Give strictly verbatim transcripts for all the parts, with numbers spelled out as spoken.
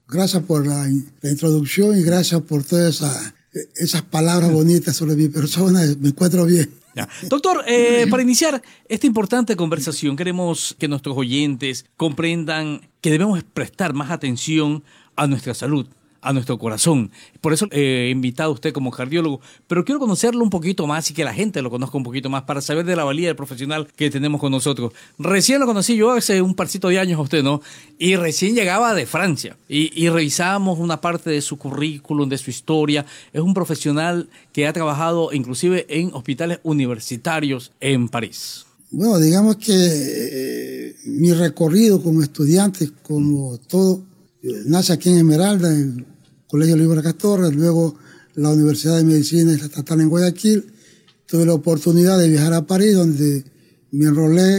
Gracias por la, la introducción y gracias por todas esa, esas palabras bonitas sobre mi persona. Me encuentro bien. Ya. Doctor, eh, para iniciar esta importante conversación, queremos que nuestros oyentes comprendan que debemos prestar más atención a nuestra salud, a nuestro corazón. Por eso eh, he invitado a usted como cardiólogo, pero quiero conocerlo un poquito más y que la gente lo conozca un poquito más para saber de la valía del profesional que tenemos con nosotros. Recién lo conocí yo hace un parcito de años a usted, ¿no? Y recién llegaba de Francia y, y revisábamos una parte de su currículum, de su historia. Es un profesional que ha trabajado inclusive en hospitales universitarios en París. Bueno, digamos que eh, mi recorrido como estudiante, como todo, nace aquí en Esmeralda, en el Colegio Luis Vargas Torres, luego la Universidad de Medicina Estatal en Guayaquil. Tuve la oportunidad de viajar a París, donde me enrolé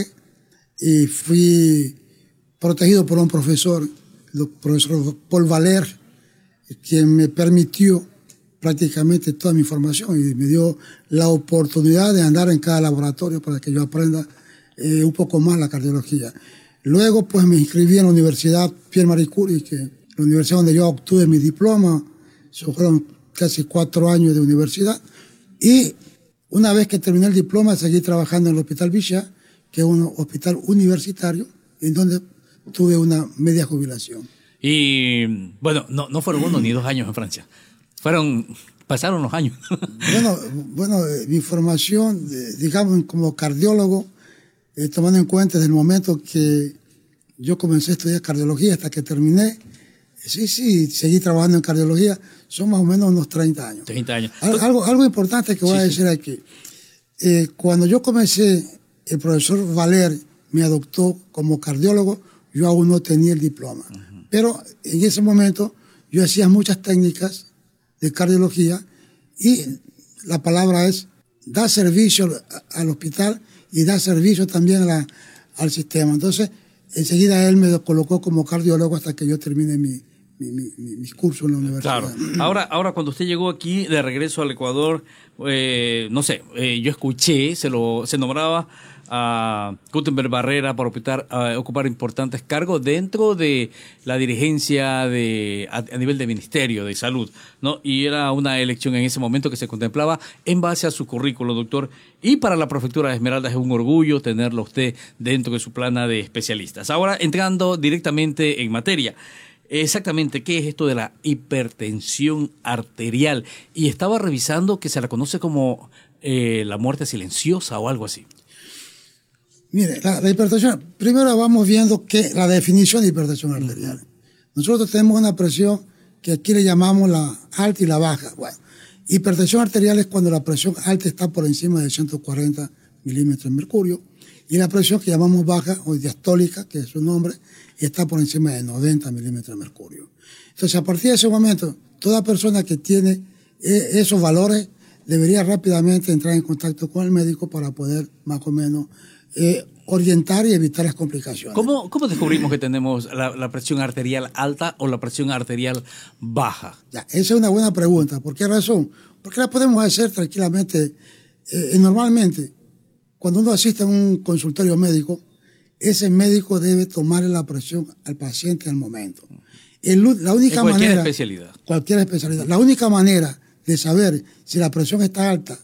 y fui protegido por un profesor, el profesor Paul Valer, quien me permitió prácticamente toda mi formación y me dio la oportunidad de andar en cada laboratorio para que yo aprenda eh, un poco más la cardiología. Luego, pues, me inscribí en la Universidad Pierre Marie Curie, que es la universidad donde yo obtuve mi diploma. Eso fueron casi cuatro años de universidad. Y una vez que terminé el diploma, seguí trabajando en el Hospital Bichat, que es un hospital universitario, en donde tuve una media jubilación. Y, bueno, no, no fueron uno ni dos años en Francia. Fueron... Pasaron los años. Bueno, bueno, mi formación, digamos, como cardiólogo, Eh, tomando en cuenta desde el momento que yo comencé a estudiar cardiología hasta que terminé, sí, sí, seguí trabajando en cardiología, son más o menos unos treinta años. treinta años. Al, algo, algo importante que voy sí, a decir sí. aquí. Eh, cuando yo comencé, el profesor Valer me adoptó como cardiólogo, yo aún no tenía el diploma. Uh-huh. Pero en ese momento yo hacía muchas técnicas de cardiología y la palabra es dar servicio al, al hospital y da servicio también a la, al sistema. Entonces, enseguida él me colocó como cardiólogo hasta que yo termine mi, mi, mi, mi curso en la universidad. Claro. Ahora, ahora cuando usted llegó aquí de regreso al Ecuador, eh, no sé, eh, yo escuché, se lo se nombraba a Gutenberg Barrera para ocupar, a ocupar importantes cargos dentro de la dirigencia de a, a nivel de Ministerio de Salud, ¿no? Y era una elección en ese momento que se contemplaba en base a su currículo, doctor. Y para la Prefectura de Esmeraldas es un orgullo tenerlo usted dentro de su plana de especialistas. Ahora, entrando directamente en materia, exactamente, ¿qué es esto de la hipertensión arterial? Y estaba revisando que se la conoce como eh, la muerte silenciosa o algo así. Mire, la, la hipertensión, primero vamos viendo que la definición de hipertensión arterial. Uh-huh. Nosotros tenemos una presión que aquí le llamamos la alta y la baja. Bueno, hipertensión arterial es cuando la presión alta está por encima de ciento cuarenta milímetros de mercurio y la presión que llamamos baja o diastólica, que es su nombre, está por encima de noventa milímetros de mercurio. Entonces, a partir de ese momento, toda persona que tiene eh, esos valores debería rápidamente entrar en contacto con el médico para poder más o menos Eh, orientar y evitar las complicaciones. ¿Cómo, cómo descubrimos que tenemos la, la presión arterial alta o la presión arterial baja? Ya, esa es una buena pregunta. ¿Por qué razón? Porque la podemos hacer tranquilamente. Eh, normalmente, cuando uno asiste a un consultorio médico, ese médico debe tomar la presión al paciente al momento. El, la única en cualquier manera, especialidad. Cualquier especialidad. La única manera de saber si la presión está alta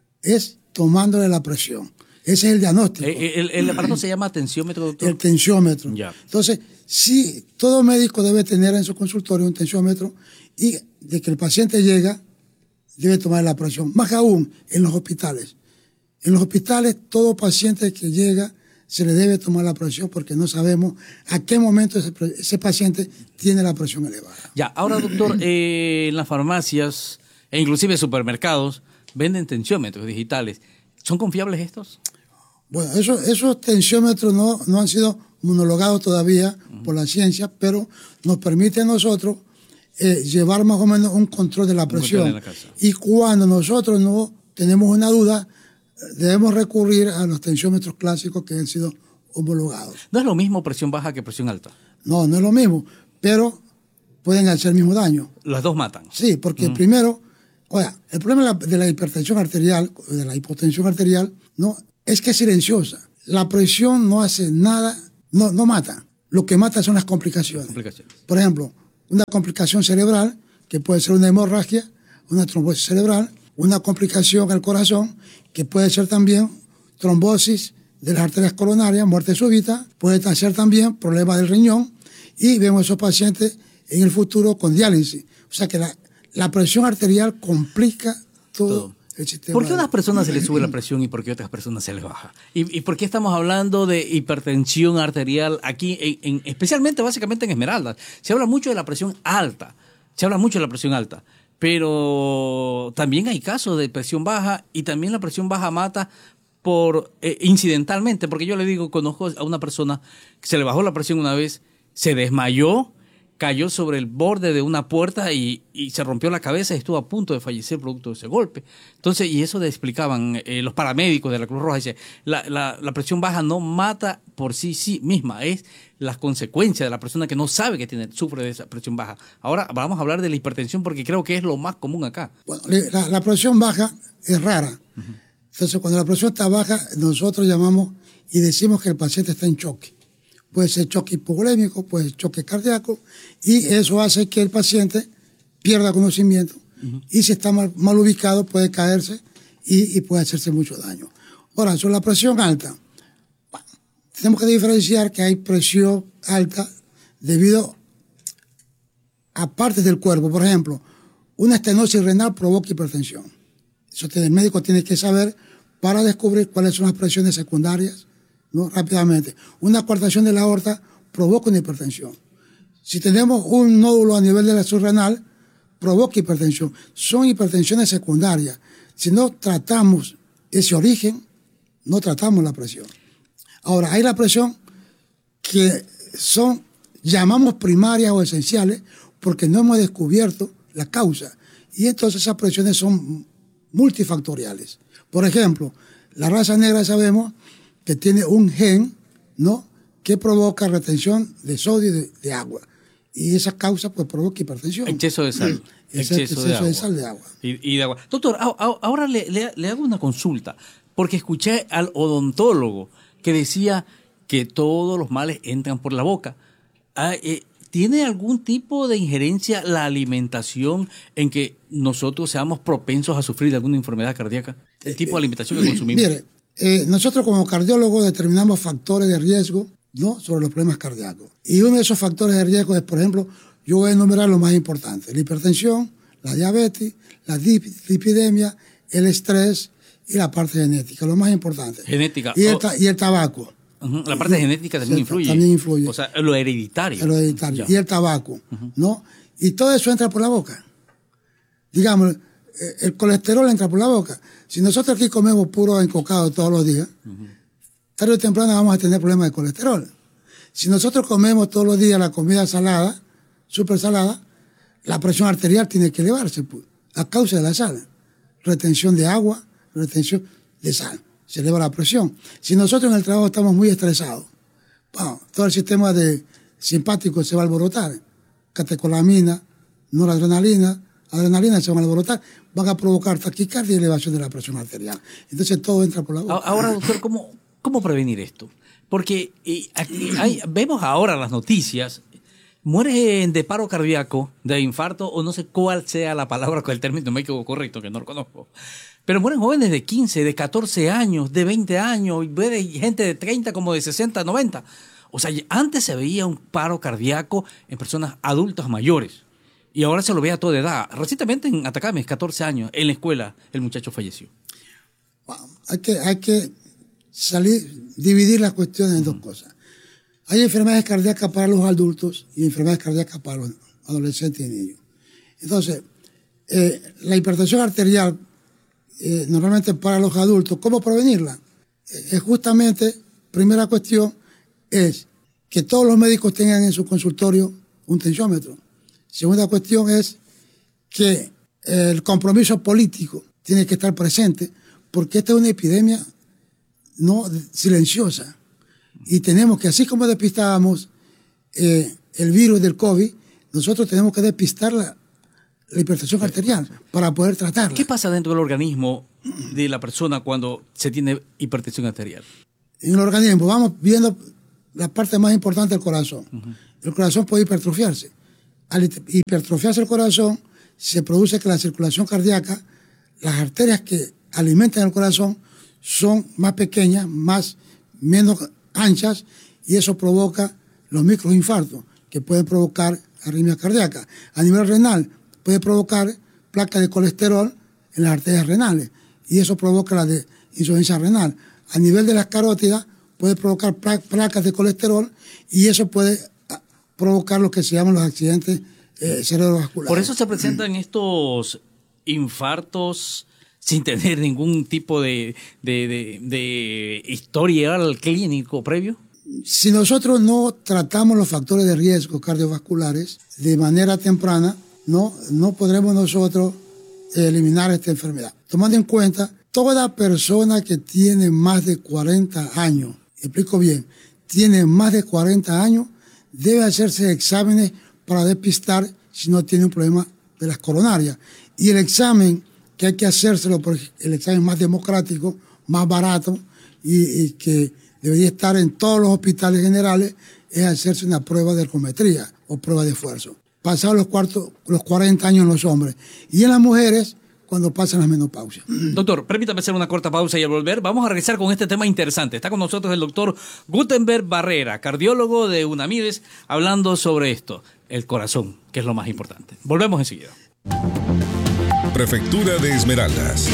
es tomándole la presión. Ese es el diagnóstico. ¿El, el, el aparato se llama tensiómetro, doctor? El tensiómetro. Ya. Entonces, sí, todo médico debe tener en su consultorio un tensiómetro y de que el paciente llega, debe tomar la presión. Más aún, en los hospitales. En los hospitales, todo paciente que llega se le debe tomar la presión porque no sabemos a qué momento ese, ese paciente tiene la presión elevada. Ya, ahora, doctor, eh, en las farmacias e inclusive supermercados venden tensiómetros digitales. ¿Son confiables estos? Bueno, eso, esos tensiómetros no, no han sido homologados todavía uh-huh. por la ciencia, pero nos permite a nosotros eh, llevar más o menos un control de la presión. La y cuando nosotros no tenemos una duda, debemos recurrir a los tensiómetros clásicos que han sido homologados. ¿No es lo mismo presión baja que presión alta? No, no es lo mismo, pero pueden hacer el mismo daño. Las dos matan. Sí, porque uh-huh. primero, oiga, el problema de la hipertensión arterial, de la hipotensión arterial, no es que es silenciosa. La presión no hace nada, no, no mata. Lo que mata son las complicaciones. complicaciones. Por ejemplo, una complicación cerebral, que puede ser una hemorragia, una trombosis cerebral, una complicación al corazón, que puede ser también trombosis de las arterias coronarias, muerte súbita, puede ser también problemas del riñón, y vemos esos pacientes en el futuro con diálisis. O sea que la, la presión arterial complica todo. todo. ¿Por qué a unas personas se les sube la presión y por qué a otras personas se les baja? ¿Y, y por qué estamos hablando de hipertensión arterial aquí, en, en, especialmente básicamente en Esmeraldas? Se habla mucho de la presión alta, se habla mucho de la presión alta, pero también hay casos de presión baja y también la presión baja mata por eh, incidentalmente, porque yo le digo, conozco a una persona que se le bajó la presión una vez, se desmayó, cayó sobre el borde de una puerta y, y se rompió la cabeza y estuvo a punto de fallecer producto de ese golpe. Entonces, y eso le explicaban eh, los paramédicos de la Cruz Roja, dice, la, la, la presión baja no mata por sí, sí misma, es las consecuencias de la persona que no sabe que tiene, sufre de esa presión baja. Ahora vamos a hablar de la hipertensión porque creo que es lo más común acá. Bueno, la, la presión baja es rara. Uh-huh. Entonces, cuando la presión está baja, nosotros llamamos y decimos que el paciente está en choque. Puede ser choque hipovolémico, puede ser choque cardíaco, y eso hace que el paciente pierda conocimiento, uh-huh. y si está mal, mal ubicado puede caerse y, y puede hacerse mucho daño. Ahora, sobre la presión alta, bueno, tenemos que diferenciar que hay presión alta debido a partes del cuerpo. Por ejemplo, una estenosis renal provoca hipertensión. Eso el médico tiene que saber para descubrir cuáles son las presiones secundarias, ¿no? Rápidamente. Una coartación de la aorta provoca una hipertensión. Si tenemos un nódulo a nivel de la subrenal, provoca hipertensión. Son hipertensiones secundarias. Si no tratamos ese origen, no tratamos la presión. Ahora, hay la presión que son, llamamos primarias o esenciales, porque no hemos descubierto la causa. Y entonces esas presiones son multifactoriales. Por ejemplo, la raza negra sabemos que tiene un gen, ¿no?, que provoca retención de sodio y de, de agua. Y esa causa pues provoca hipertensión. Exceso de sal. Exceso, exceso de, agua. de sal de agua. Y, y de agua. Doctor, ahora le, le, le hago una consulta, porque escuché al odontólogo que decía que todos los males entran por la boca. Ah, eh, ¿Tiene algún tipo de injerencia la alimentación en que nosotros seamos propensos a sufrir de alguna enfermedad cardíaca? ¿El tipo de alimentación que consumimos? Mire, Eh, nosotros como cardiólogos determinamos factores de riesgo, ¿no?, sobre los problemas cardíacos. Y uno de esos factores de riesgo es, por ejemplo, yo voy a enumerar los más importantes: la hipertensión, la diabetes, la lipidemia, el estrés y la parte genética, lo más importante. Genética. Y el, y el tabaco. Uh-huh. La parte genética también sí, influye. También influye. O sea, lo hereditario. Lo hereditario. Ya. Y el tabaco, uh-huh. ¿no? Y todo eso entra por la boca. Digamos, el colesterol entra por la boca. Si nosotros aquí comemos puro encocado todos los días, uh-huh. tarde o temprano vamos a tener problemas de colesterol. Si nosotros comemos todos los días la comida salada, súper salada, la presión arterial tiene que elevarse pues, a causa de la sal. Retención de agua, retención de sal. Se eleva la presión. Si nosotros en el trabajo estamos muy estresados, bueno, todo el sistema de simpático se va a alborotar. Catecolamina, noradrenalina, adrenalina se van a alborotar, van a provocar taquicardia y elevación de la presión arterial. Entonces todo entra por la boca. Ahora, doctor, ¿cómo, cómo prevenir esto? Porque eh, aquí hay, vemos ahora las noticias, mueren de paro cardíaco, de infarto, o no sé cuál sea la palabra con el término médico correcto, que no lo conozco. Pero mueren jóvenes de quince, de catorce años, de veinte años, y ve gente de treinta como de sesenta, noventa. O sea, antes se veía un paro cardíaco en personas adultas mayores. Y ahora se lo ve a toda edad. Recientemente en Atacames, catorce años, en la escuela, el muchacho falleció. Wow. Hay que, hay que salir, dividir las cuestiones en dos cosas. Hay enfermedades cardíacas para los adultos y enfermedades cardíacas para los adolescentes y niños. Entonces, eh, la hipertensión arterial, eh, normalmente para los adultos, ¿cómo prevenirla? Eh, justamente, primera cuestión es que todos los médicos tengan en su consultorio un tensiómetro. Segunda cuestión es que el compromiso político tiene que estar presente, porque esta es una epidemia no silenciosa. Y tenemos que, así como despistábamos eh, el virus del COVID, nosotros tenemos que despistar la, la hipertensión arterial para poder tratarla. ¿Qué pasa dentro del organismo de la persona cuando se tiene hipertensión arterial? En el organismo vamos viendo la parte más importante del corazón. Uh-huh. El corazón puede hipertrofiarse. al hipertrofiarse el corazón, se produce que la circulación cardíaca, las arterias que alimentan el corazón son más pequeñas, más, menos anchas, y eso provoca los microinfartos, que pueden provocar arritmia cardíaca. A nivel renal, puede provocar placa de colesterol en las arterias renales, y eso provoca la de insuficiencia renal. A nivel de las carótidas, puede provocar placas de colesterol, y eso puede provocar lo que se llaman los accidentes eh, cerebrovasculares. Por eso se presentan estos infartos sin tener ningún tipo de, de, de, de historial clínico previo. Si nosotros no tratamos los factores de riesgo cardiovasculares de manera temprana, no, no podremos nosotros eliminar esta enfermedad. Tomando en cuenta, toda persona que tiene más de cuarenta años, explico bien, tiene más de cuarenta años, debe hacerse exámenes para despistar si no tiene un problema de las coronarias. Y el examen que hay que hacérselo, porque el examen más democrático, más barato y, y que debería estar en todos los hospitales generales, es hacerse una prueba de ergometría o prueba de esfuerzo. Pasados los, cuartos, los cuarenta años en los hombres. Y en las mujeres, cuando pasan las menopausias. Doctor, permítame hacer una corta pausa y al volver vamos a regresar con este tema interesante. Está con nosotros el doctor Gutenberg Barrera, cardiólogo de UNAMIDES, hablando sobre esto, el corazón, que es lo más importante. Volvemos enseguida. Prefectura de Esmeraldas.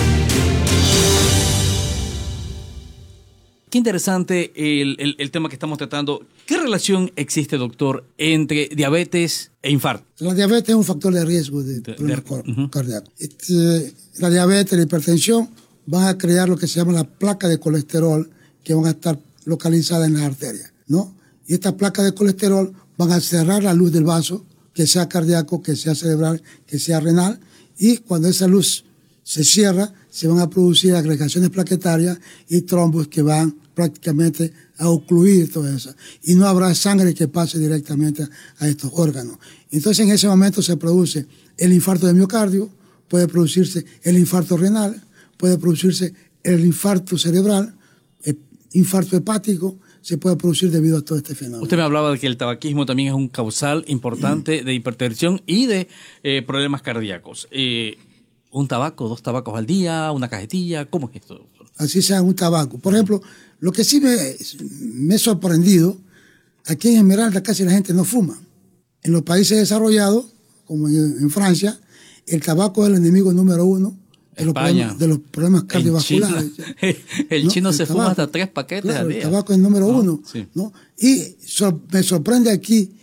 Qué interesante el, el, el tema que estamos tratando. ¿Qué relación existe, doctor, entre diabetes e infarto? La diabetes es un factor de riesgo de, de problemas uh-huh. cardíacos. Este, la diabetes y la hipertensión van a crear lo que se llama la placa de colesterol, que van a estar localizadas en las arterias, ¿no? Y estas placas de colesterol van a cerrar la luz del vaso, que sea cardíaco, que sea cerebral, que sea renal, y cuando esa luz se cierra, se van a producir agregaciones plaquetarias y trombos que van prácticamente a ocluir todo eso. Y no habrá sangre que pase directamente a estos órganos. Entonces, en ese momento se produce el infarto de miocardio, puede producirse el infarto renal, puede producirse el infarto cerebral, el infarto hepático, se puede producir debido a todo este fenómeno. Usted me hablaba de que el tabaquismo también es un causal importante de hipertensión y de eh, problemas cardíacos. Eh, ¿Un tabaco, dos tabacos al día, una cajetilla? ¿Cómo es esto, doctor? Así sea un tabaco. Por ejemplo, lo que sí me, me he sorprendido, aquí en Esmeralda casi la gente no fuma. En los países desarrollados, como en, en Francia, el tabaco es el enemigo número uno de los, problemas, de los problemas cardiovasculares. El chino, el chino ¿no? se el tabaco, fuma hasta tres paquetes claro, al día. El tabaco es el número no, uno. Sí. ¿no? Y so, me sorprende aquí,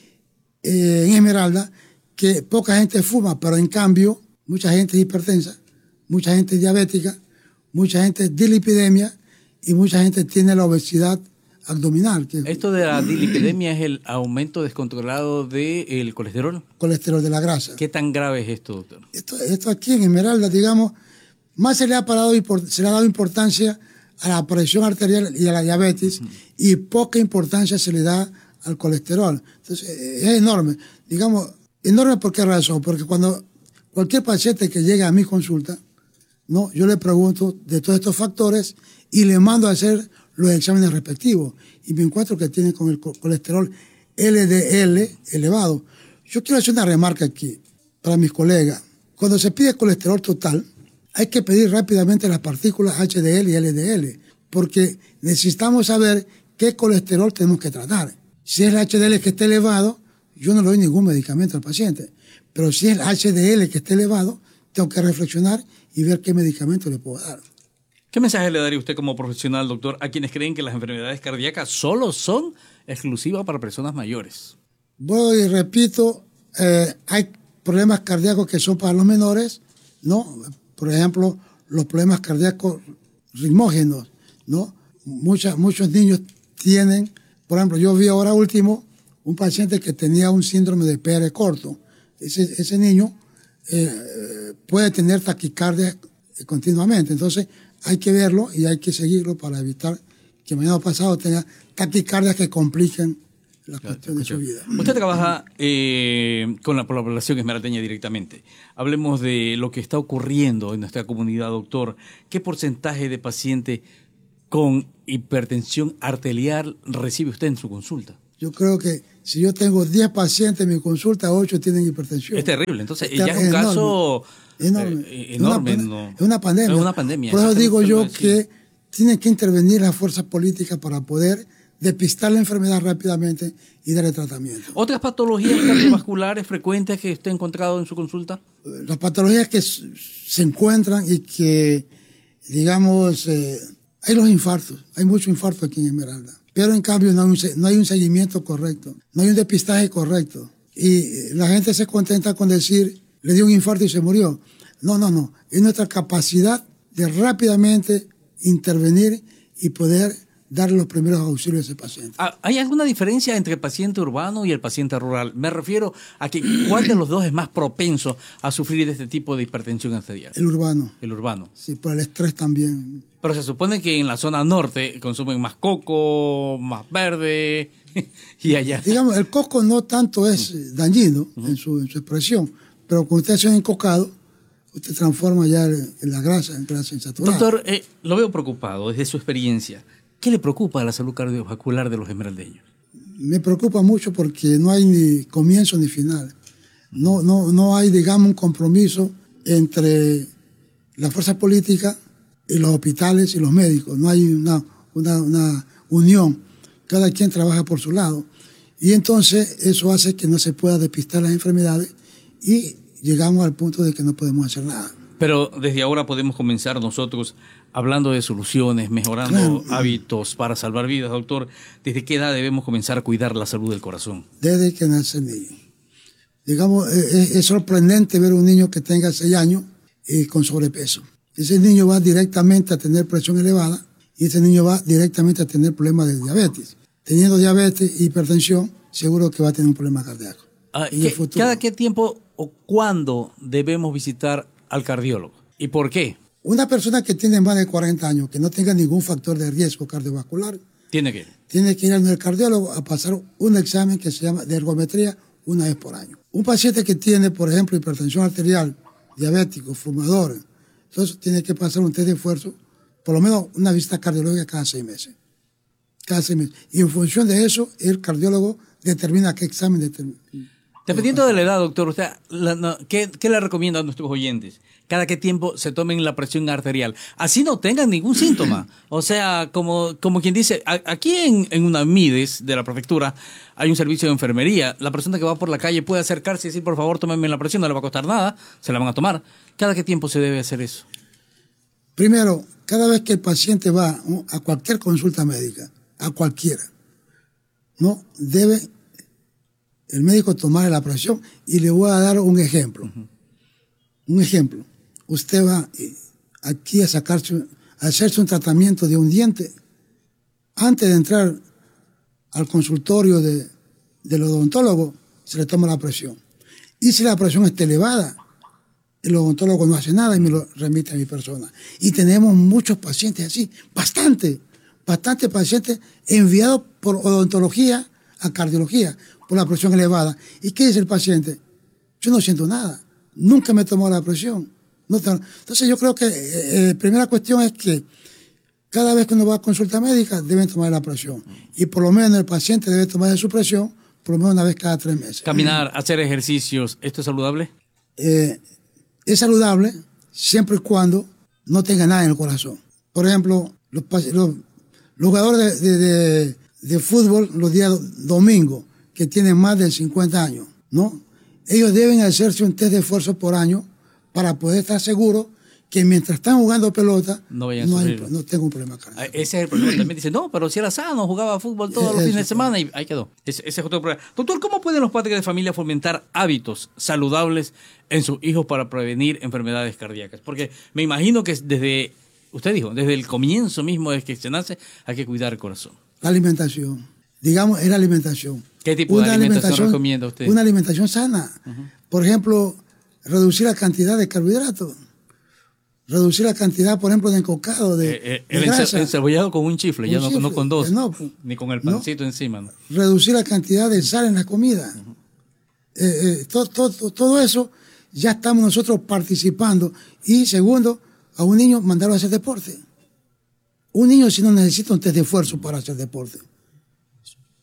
eh, en Esmeralda, que poca gente fuma, pero en cambio, mucha gente es hipertensa, mucha gente es diabética, mucha gente es dislipidemia y mucha gente tiene la obesidad abdominal. Que ¿Esto de la dislipidemia es el aumento descontrolado del colesterol? Colesterol de la grasa. ¿Qué tan grave es esto, doctor? Esto, esto aquí en Esmeralda, digamos, más se le ha parado, se le ha dado importancia a la presión arterial y a la diabetes, uh-huh. y poca importancia se le da al colesterol. Entonces, es enorme. Digamos, enorme ¿por qué razón? Porque cuando cualquier paciente que llega a mi consulta, no, yo le pregunto de todos estos factores y le mando a hacer los exámenes respectivos y me encuentro que tiene con el colesterol L D L elevado. Yo quiero hacer una remarca aquí para mis colegas. Cuando se pide colesterol total, hay que pedir rápidamente las partículas H D L y L D L, porque necesitamos saber qué colesterol tenemos que tratar. Si es el H D L que está elevado, yo no le doy ningún medicamento al paciente. Pero si es el H D L que está elevado, tengo que reflexionar y ver qué medicamento le puedo dar. ¿Qué mensaje le daría usted como profesional, doctor, a quienes creen que las enfermedades cardíacas solo son exclusivas para personas mayores? Bueno, y repito, eh, hay problemas cardíacos que son para los menores, ¿no? Por ejemplo, los problemas cardíacos ritmógenos, ¿no? Muchas, muchos niños tienen, por ejemplo, yo vi ahora último un paciente que tenía un síndrome de P R corto. Ese, ese niño eh, puede tener taquicardia continuamente. Entonces, hay que verlo y hay que seguirlo para evitar que mañana pasado tenga taquicardias que compliquen la claro, cuestión de su vida. Usted trabaja eh, con la población esmeraldeña directamente. Hablemos de lo que está ocurriendo en nuestra comunidad, doctor. ¿Qué porcentaje de pacientes con hipertensión arterial recibe usted en su consulta? Yo creo que si yo tengo diez pacientes en mi consulta, ocho tienen hipertensión. Es terrible. Entonces, es ya es un enorme, caso enorme. Eh, enorme. Es una, no. es una pandemia. Es una pandemia. Por eso digo yo sí. que tienen que intervenir las fuerzas políticas para poder despistar la enfermedad rápidamente y darle tratamiento. ¿Otras patologías cardiovasculares frecuentes que usted ha encontrado en su consulta? Las patologías que se encuentran y que, digamos, eh, hay los infartos. Hay mucho infarto aquí en Esmeralda. Pero en cambio no hay, un, no hay un seguimiento correcto, no hay un depistaje correcto. Y la gente se contenta con decir, le dio un infarto y se murió. No, no, no. Es nuestra capacidad de rápidamente intervenir y poder dar los primeros auxilios a ese paciente. ¿Hay alguna diferencia entre el paciente urbano y el paciente rural? Me refiero a que ¿cuál de los dos es más propenso a sufrir de este tipo de hipertensión arterial? El urbano. El urbano. Sí, por el estrés también. Pero se supone que en la zona norte consumen más coco, más verde, y allá... Digamos, el coco no tanto es dañino uh-huh. en, su, en su expresión, pero cuando usted hace un encocado, usted transforma ya en la grasa, en grasa insaturada. Doctor, eh, lo veo preocupado desde su experiencia. ¿Qué le preocupa a la salud cardiovascular de los esmeraldeños? Me preocupa mucho porque no hay ni comienzo ni final. No, no, no hay, digamos, un compromiso entre la fuerza política y los hospitales y los médicos. No hay una, una, una unión. Cada quien trabaja por su lado. Y entonces eso hace que no se pueda despistar las enfermedades y llegamos al punto de que no podemos hacer nada. Pero desde ahora podemos comenzar nosotros hablando de soluciones, mejorando claro. hábitos para salvar vidas, doctor. ¿Desde qué edad debemos comenzar a cuidar la salud del corazón? Desde que nace el niño. Digamos, es, es sorprendente ver un niño que tenga seis años y con sobrepeso. Ese niño va directamente a tener presión elevada y ese niño va directamente a tener problemas de diabetes. Teniendo diabetes e hipertensión, seguro que va a tener un problema cardíaco. Ah, ¿qué, ¿Cada qué tiempo o cuándo debemos visitar al cardiólogo? ¿Y por qué? Una persona que tiene más de cuarenta años, que no tenga ningún factor de riesgo cardiovascular, ¿Tiene que? tiene que ir al cardiólogo a pasar un examen que se llama de ergometría una vez por año. Un paciente que tiene, por ejemplo, hipertensión arterial, diabético, fumador, entonces tiene que pasar un test de esfuerzo, por lo menos una visita cardiológica cada seis meses. Cada seis meses. Y en función de eso, el cardiólogo determina qué examen determina. Dependiendo de la edad, doctor, usted, la, no, ¿qué, ¿qué le recomienda a nuestros oyentes? Cada qué tiempo se tomen la presión arterial. Así no tengan ningún síntoma. O sea, como, como quien dice, a, aquí en, en Unamides de la prefectura hay un servicio de enfermería. La persona que va por la calle puede acercarse y decir, por favor, tómenme la presión, no le va a costar nada, se la van a tomar. ¿Cada qué tiempo se debe hacer eso? Primero, cada vez que el paciente va a cualquier consulta médica, a cualquiera, no debe el médico tomar la presión, y le voy a dar un ejemplo. Uh-huh. Un ejemplo. Usted va aquí a sacarse, a hacerse un tratamiento de un diente. Antes de entrar al consultorio de, del odontólogo, se le toma la presión. Y si la presión está elevada, el odontólogo no hace nada y me lo remite a mi persona. Y tenemos muchos pacientes así, bastante, bastante pacientes enviados por odontología a cardiología, por la presión elevada. ¿Y qué dice el paciente? Yo no siento nada, nunca me tomó la presión. No te... Entonces yo creo que la eh, primera cuestión es que cada vez que uno va a consulta médica deben tomar la presión. Y por lo menos el paciente debe tomar su presión por lo menos una vez cada tres meses. Caminar, hacer ejercicios, ¿esto es saludable? Eh, es saludable siempre y cuando no tenga nada en el corazón. Por ejemplo, los, los, los jugadores de, de, de, de fútbol los días domingos, que tienen más de cincuenta años, ¿no? Ellos deben hacerse un test de esfuerzo por año para poder estar seguros que mientras están jugando pelota no, vayan no, a hay, no tengo un problema cardíaco. Ese es el problema. También dicen, no, pero si era sano, jugaba fútbol todos los fines de semana y ahí quedó. Ese, ese es otro problema. Doctor, ¿cómo pueden los padres de familia fomentar hábitos saludables en sus hijos para prevenir enfermedades cardíacas? Porque me imagino que desde, usted dijo, desde el comienzo mismo desde que se nace, hay que cuidar el corazón. La alimentación. Digamos, es la alimentación. ¿Qué tipo una de alimentación, alimentación recomienda usted? Una alimentación sana. Uh-huh. Por ejemplo, reducir la cantidad de carbohidratos. Reducir la cantidad, por ejemplo, de encocado, de, eh, eh, de el grasa. encebollado con un chifle, un ya chifle, no, no con dos, no, ni con el pancito no. encima. ¿No? Reducir la cantidad de sal en la comida. Uh-huh. eh, eh, todo, todo, todo eso ya estamos nosotros participando. Y segundo, a un niño mandarlo a hacer deporte. Un niño si no necesita un test de esfuerzo para hacer deporte.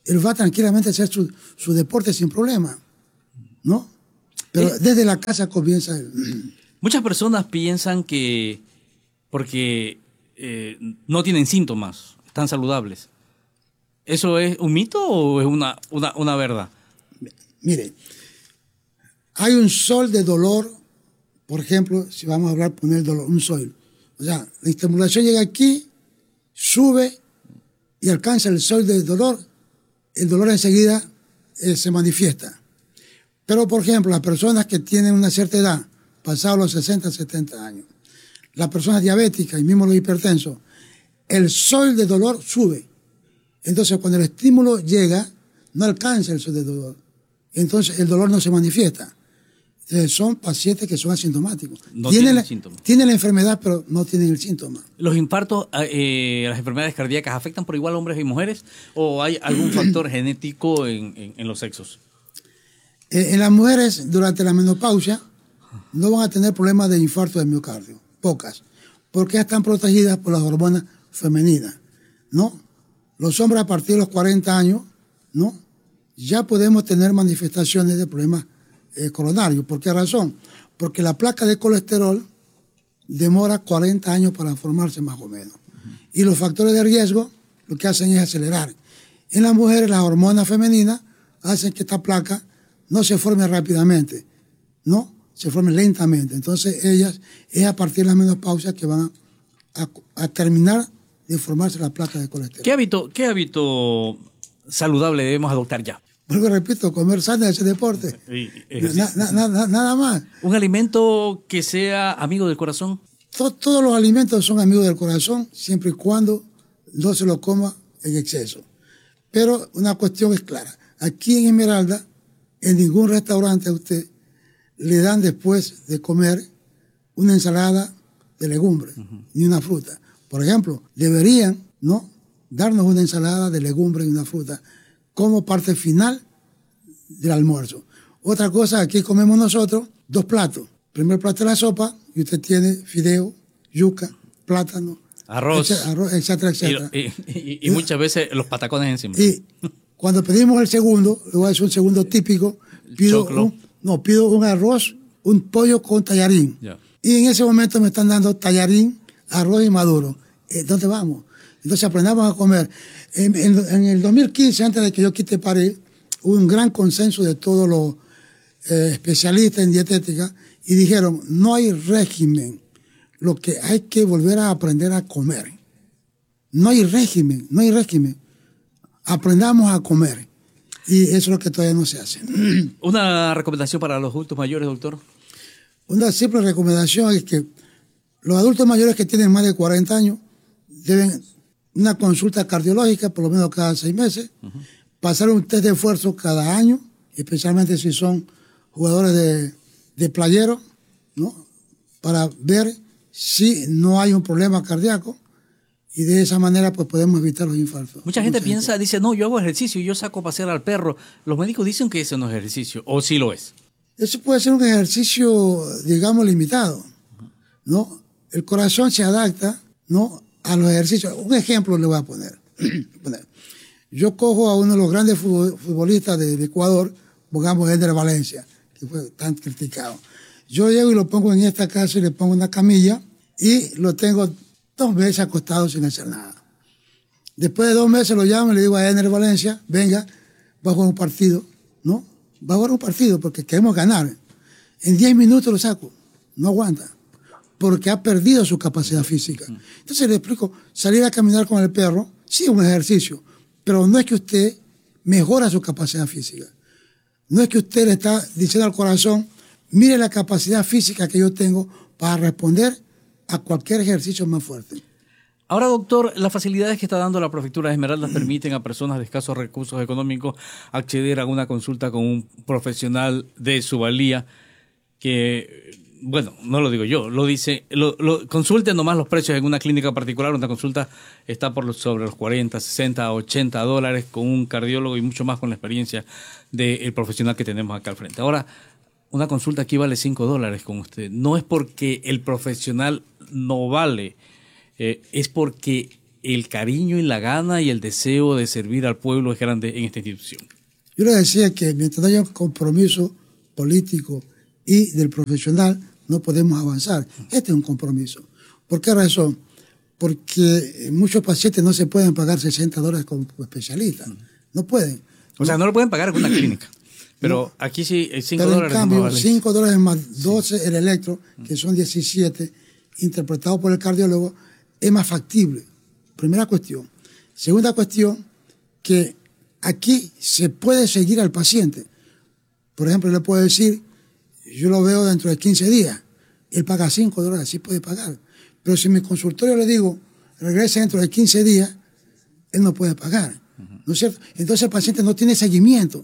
él va tranquilamente a hacer su, su deporte sin problema, ¿no? Pero desde la casa comienza el... Muchas personas piensan que porque eh, no tienen síntomas, están saludables. ¿Eso es un mito o es una, una, una verdad? Mire, hay un sol de dolor, por ejemplo, si vamos a hablar, poner dolor, un sol. O sea, la estimulación llega aquí, sube y alcanza el sol del dolor, el dolor enseguida eh, se manifiesta. Pero, por ejemplo, las personas que tienen una cierta edad, pasados los sesenta, setenta años, las personas diabéticas y mismo los hipertensos, el sol de dolor sube. Entonces, cuando el estímulo llega, no alcanza el sol de dolor. Entonces, el dolor no se manifiesta. Entonces, son pacientes que son asintomáticos. No tienen, tienen la, síntomas. Tienen la enfermedad, pero no tienen el síntoma. ¿Los infartos, eh, las enfermedades cardíacas afectan por igual a hombres y mujeres? ¿O hay algún factor genético en, en, en los sexos? Eh, en las mujeres, durante la menopausia, no van a tener problemas de infarto de miocardio. Pocas. Porque ya están protegidas por las hormonas femeninas, ¿no? Los hombres a partir de los cuarenta años, ¿no? Ya podemos tener manifestaciones de problemas eh, coronarios. ¿Por qué razón? Porque la placa de colesterol demora cuarenta años para formarse más o menos. Y los factores de riesgo lo que hacen es acelerar. En las mujeres, las hormonas femeninas hacen que esta placa no se forme rápidamente, ¿no? Se forme lentamente. Entonces, ellas, es a partir de la menopausia que van a, a, a terminar de formarse la placa de colesterol. ¿Qué hábito, qué hábito saludable debemos adoptar ya? Vuelvo, repito, comer sano y hacer deporte. Na, na, na, na, nada más. ¿Un alimento que sea amigo del corazón? Todo, todos los alimentos son amigos del corazón, siempre y cuando no se lo coma en exceso. Pero una cuestión es clara. Aquí en Esmeralda, en ningún restaurante a usted le dan después de comer una ensalada de legumbres, uh-huh, ni una fruta. Por ejemplo, deberían, ¿no?, darnos una ensalada de legumbres y una fruta como parte final del almuerzo. Otra cosa, aquí comemos nosotros dos platos. Primer plato de la sopa y usted tiene fideo, yuca, plátano, arroz, etcétera, arroz, etcétera, etcétera. Y, y, y, y muchas veces los patacones encima. Y cuando pedimos el segundo, le voy a decir un segundo típico, pido un, no, pido un arroz, un pollo con tallarín. Yeah. Y en ese momento me están dando tallarín, arroz y maduro. ¿Dónde vamos? Entonces aprendamos a comer. En, en, en el dos mil quince, antes de que yo quite París, hubo un gran consenso de todos los eh, especialistas en dietética y dijeron, no hay régimen, lo que hay que volver a aprender a comer. No hay régimen, no hay régimen. Aprendamos a comer. Y eso es lo que todavía no se hace. ¿Una recomendación para los adultos mayores, doctor? Una simple recomendación es que los adultos mayores que tienen más de cuarenta años deben una consulta cardiológica por lo menos cada seis meses, uh-huh, pasar un test de esfuerzo cada año, especialmente si son jugadores de, de playero, ¿no?, para ver si no hay un problema cardíaco y de esa manera pues podemos evitar los infartos. Mucha gente Mucha piensa, gente. dice, no, yo hago ejercicio, yo saco a pasear al perro. Los médicos dicen que eso no es ejercicio, o sí lo es. Eso puede ser un ejercicio, digamos, limitado, ¿no? El corazón se adapta, ¿no?, a los ejercicios. Un ejemplo le voy a poner. Yo cojo a uno de los grandes futbolistas de, de Ecuador, pongamos Ender Valencia, que fue tan criticado. Yo llego y lo pongo en esta casa y le pongo una camilla y lo tengo dos meses acostado sin hacer nada. Después de dos meses lo llamo y le digo a Ender Valencia, venga, va a jugar un partido, ¿no? Va a jugar un partido porque queremos ganar. En diez minutos lo saco, no aguanta, porque ha perdido su capacidad física. Entonces le explico, salir a caminar con el perro, sí es un ejercicio, pero no es que usted mejora su capacidad física. No es que usted le está diciendo al corazón, mire la capacidad física que yo tengo para responder a cualquier ejercicio más fuerte. Ahora, doctor, las facilidades que está dando la Prefectura de Esmeraldas permiten a personas de escasos recursos económicos acceder a una consulta con un profesional de su valía que... Bueno, no lo digo yo, lo dice, lo, lo, consulten nomás los precios en una clínica particular. Una consulta está por los, sobre los cuarenta, sesenta, ochenta dólares con un cardiólogo y mucho más con la experiencia del profesional que tenemos acá al frente. Ahora, una consulta aquí vale cinco dólares con usted. No es porque el profesional no vale, eh, es porque el cariño y la gana y el deseo de servir al pueblo es grande en esta institución. Yo le decía que mientras no haya un compromiso político y del profesional, no podemos avanzar. Este es un compromiso. ¿Por qué razón? Porque muchos pacientes no se pueden pagar sesenta dólares como especialistas. No pueden. O sea, no lo pueden pagar con una clínica. Pero no, aquí sí, cinco pero dólares. En cambio, no vale. cinco dólares más doce sí. El electro, que son diecisiete, interpretado por el cardiólogo, es más factible. Primera cuestión. Segunda cuestión, que aquí se puede seguir al paciente. Por ejemplo, le puedo decir, yo lo veo dentro de quince días. Él paga cinco dólares, sí puede pagar. Pero si en mi consultorio le digo, regrese dentro de quince días, él no puede pagar. Uh-huh. ¿No es cierto? Entonces el paciente no tiene seguimiento.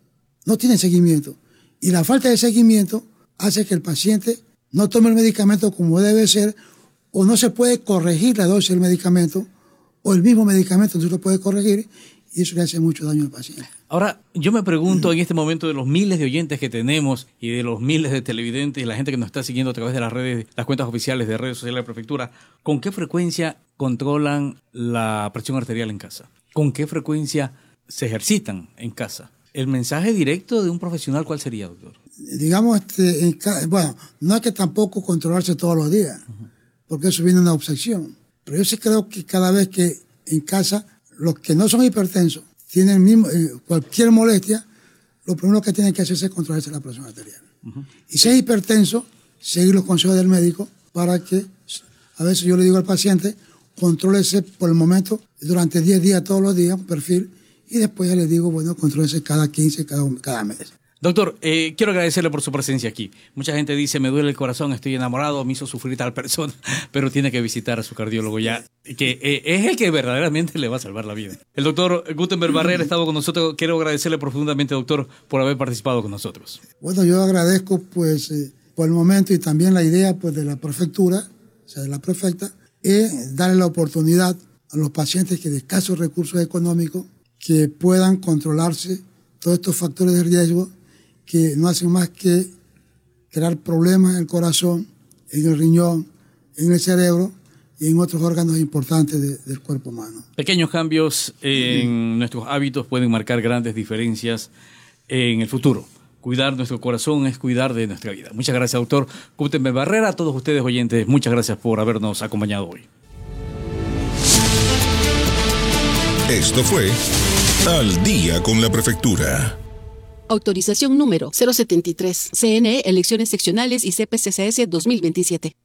No tiene seguimiento. Y la falta de seguimiento hace que el paciente no tome el medicamento como debe ser, o no se puede corregir la dosis del medicamento, o el mismo medicamento no se lo puede corregir, y eso le hace mucho daño al paciente. Ahora, yo me pregunto en este momento, de los miles de oyentes que tenemos y de los miles de televidentes y la gente que nos está siguiendo a través de las redes, las cuentas oficiales de redes sociales de la prefectura, ¿con qué frecuencia controlan la presión arterial en casa? ¿Con qué frecuencia se ejercitan en casa? ¿El mensaje directo de un profesional cuál sería, doctor? Digamos, este, en ca- bueno, no hay que tampoco controlarse todos los días, uh-huh. porque eso viene una obsesión. Pero yo sí creo que cada vez que en casa los que no son hipertensos tienen mismo, eh, cualquier molestia, lo primero que tienen que hacer es controlarse la presión arterial. Uh-huh. Y si es hipertenso, seguir los consejos del médico para que, a veces yo le digo al paciente, contrólese por el momento durante diez días todos los días, un perfil, y después ya le digo, bueno, contrólese cada quince, cada, cada mes. Doctor, eh, quiero agradecerle por su presencia aquí. Mucha gente dice, me duele el corazón, estoy enamorado, me hizo sufrir tal persona, pero tiene que visitar a su cardiólogo ya, que eh, es el que verdaderamente le va a salvar la vida. El doctor Gutenberg Barrera ha estado con nosotros. Quiero agradecerle profundamente, doctor, por haber participado con nosotros. Bueno, yo agradezco pues eh, por el momento y también la idea pues de la prefectura, o sea, de la prefecta, es darle la oportunidad a los pacientes que de escasos recursos económicos que puedan controlarse todos estos factores de riesgo que no hacen más que crear problemas en el corazón, en el riñón, en el cerebro y en otros órganos importantes de, del cuerpo humano. Pequeños cambios en sí. nuestros hábitos pueden marcar grandes diferencias en el futuro. Cuidar nuestro corazón es cuidar de nuestra vida. Muchas gracias, doctor Gutenberg Barrera. A todos ustedes, oyentes, muchas gracias por habernos acompañado hoy. Esto fue Al Día con la Prefectura. Autorización número cero setenta y tres. C N E, Elecciones Seccionales y C P C C S dos mil veintisiete.